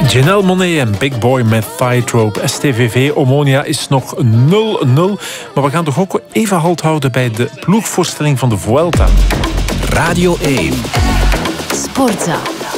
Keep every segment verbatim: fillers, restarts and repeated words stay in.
Janelle Monáe en Big Boy met Tightrope. S T V V Omonia is nog nul nul. Maar we gaan toch ook even halt houden bij de ploegvoorstelling van de Vuelta. Radio één. Sportza.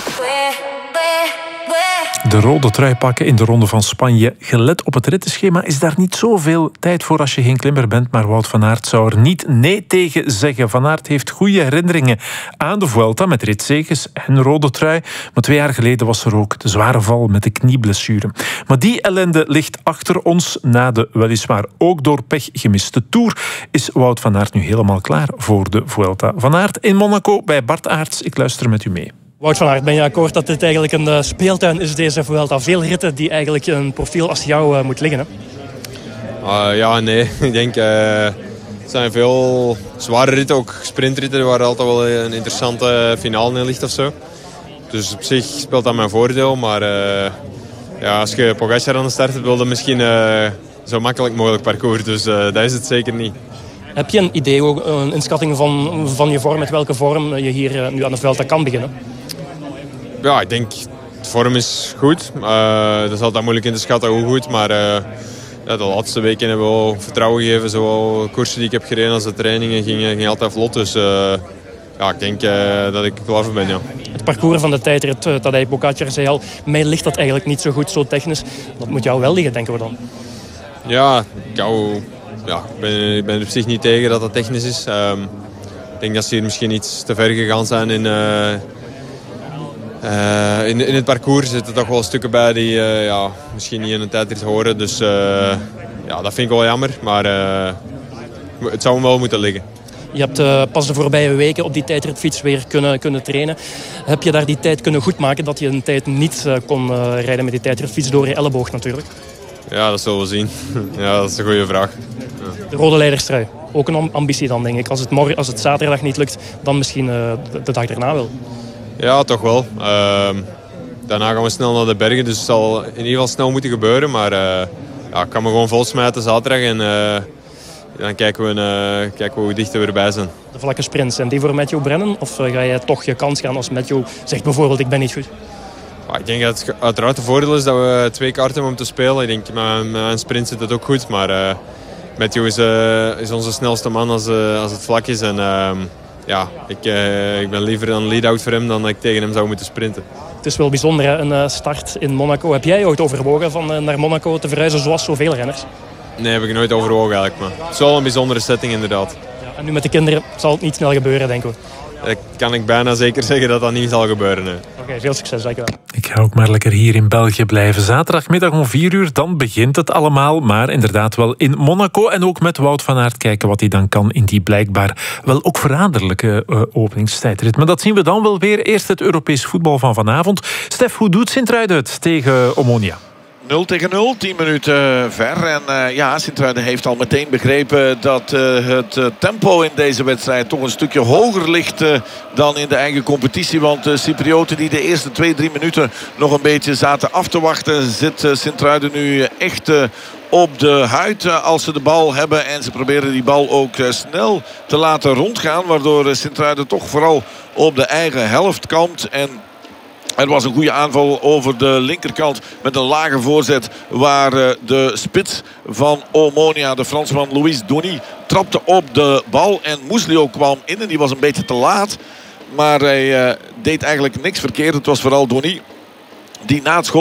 De rode trui pakken in de Ronde van Spanje. Gelet op het rittenschema is daar niet zoveel tijd voor als je geen klimmer bent. Maar Wout van Aert zou er niet nee tegen zeggen. Van Aert heeft goede herinneringen aan de Vuelta met ritzeges en rode trui. Maar twee jaar geleden was er ook de zware val met de knieblessure. Maar die ellende ligt achter ons na de weliswaar ook door pech gemiste Tour. Is Wout van Aert nu helemaal klaar voor de Vuelta? Van Aert in Monaco bij Bart Aerts. Ik luister met u mee. Wout van Aert, ben je akkoord dat dit eigenlijk een uh, speeltuin is, deze Vuelta? Veel ritten die eigenlijk een profiel als jou uh, moet liggen, hè? Uh, ja, nee. Ik denk, uh, het zijn veel zware ritten, ook sprintritten, waar altijd wel een interessante finale in ligt of zo. Dus op zich speelt dat mijn voordeel, maar uh, ja, als je Pogacar aan de start hebt, wil je misschien uh, zo makkelijk mogelijk parcours. Dus uh, dat is het zeker niet. Heb je een idee, ook een inschatting van, van je vorm, met welke vorm je hier uh, nu aan de Vuelta kan beginnen? Ja, ik denk, de vorm is goed. Uh, dat is altijd moeilijk in te schatten hoe goed. Maar uh, ja, de laatste weken hebben we wel vertrouwen gegeven. Zowel koersen die ik heb gereden als de trainingen gingen, gingen altijd vlot. Dus uh, ja, ik denk uh, dat ik klaar voor ben, ja. Het parcours van de tijdrit, Tadej Pogacar zei al, mij ligt dat eigenlijk niet zo goed, zo technisch. Dat moet jou wel liggen, denken we dan. Ja, ik, hou, ja, ik, ben, ik ben op zich niet tegen dat dat technisch is. Um, ik denk dat ze hier misschien iets te ver gegaan zijn in... Uh, Uh, in, in het parcours zitten toch wel stukken bij die uh, ja, misschien niet in een tijdrit horen. Dus uh, ja, dat vind ik wel jammer. Maar uh, het zou hem wel moeten liggen. Je hebt uh, pas de voorbije weken op die tijdritfiets weer kunnen, kunnen trainen. Heb je daar die tijd kunnen goedmaken dat je een tijd niet uh, kon uh, rijden met die tijdritfiets door je elleboog natuurlijk? Ja, dat zullen we zien. Ja, dat is een goede vraag. Ja. De rode leiderstrui. Ook een ambitie dan, denk ik. Als het, morgen, als het zaterdag niet lukt, dan misschien uh, de, de dag daarna wel. Ja, toch wel. Uh, daarna gaan we snel naar de bergen, dus het zal in ieder geval snel moeten gebeuren. Maar uh, ja, ik kan me gewoon vol smijten zaterdag en uh, dan kijken we, uh, kijken we hoe dicht we erbij zijn. De vlakke sprints, zijn die voor Mathieu Brennen? Of uh, ga je toch je kans gaan als Mathieu zegt bijvoorbeeld ik ben niet goed? Ja, ik denk dat het uiteraard het voordeel is dat we twee kaarten hebben om te spelen. Ik denk met mijn sprint zit het ook goed, maar uh, Mathieu is, uh, is onze snelste man als, uh, als het vlak is. En, uh, Ja, ik, uh, ik ben liever een lead-out voor hem dan dat ik tegen hem zou moeten sprinten. Het is wel bijzonder, hè? Een uh, start in Monaco. Heb jij ooit overwogen van uh, naar Monaco te verhuizen zoals zoveel renners? Nee, heb ik nooit overwogen eigenlijk. Maar het is wel een bijzondere setting inderdaad. Ja, en nu met de kinderen zal het niet snel gebeuren, denken we. Dat kan ik bijna zeker zeggen dat dat niet zal gebeuren. Nee. Oké, okay, veel succes, dankjewel. Ik ga ook maar lekker hier in België blijven. Zaterdagmiddag om vier uur, dan begint het allemaal. Maar inderdaad wel in Monaco. En ook met Wout van Aert kijken wat hij dan kan in die blijkbaar wel ook verraderlijke uh, openingstijdrit. Maar dat zien we dan wel weer. Eerst het Europees voetbal van vanavond. Stef, hoe doet Sint-Truiden het tegen Omonia? nul tegen nul, tien minuten ver. En uh, ja, Sint-Truiden heeft al meteen begrepen dat uh, het uh, tempo in deze wedstrijd toch een stukje hoger ligt uh, dan in de eigen competitie. Want uh, Cyprioten die de eerste twee, drie minuten nog een beetje zaten af te wachten, zit uh, Sint-Truiden nu echt uh, op de huid uh, als ze de bal hebben. En ze proberen die bal ook uh, snel te laten rondgaan. Waardoor uh, Sint-Truiden toch vooral op de eigen helft kampt. En er was een goede aanval over de linkerkant met een lage voorzet waar de spits van Omonia, de Fransman Louis Donny, trapte op de bal. En Muslio kwam in en die was een beetje te laat. Maar hij uh, deed eigenlijk niks verkeerd. Het was vooral Donny die na het schot